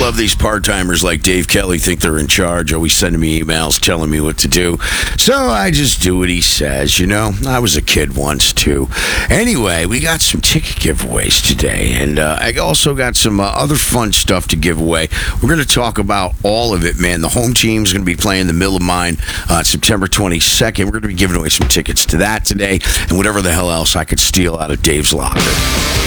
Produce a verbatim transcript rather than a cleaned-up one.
love these part-timers like Dave Kelly think they're in charge, always sending me emails telling me what to do. So I just do what he says, you know. I was a kid once, too. Anyway, we got some ticket giveaways today, and uh, I also got some uh, other fun stuff to give away. We're going to talk about all of it, man. The home team's going to be playing the Mill of Mine uh, September twenty-second. We're going to be giving away some tickets to that today, and whatever the hell else I could steal out of Dave's locker.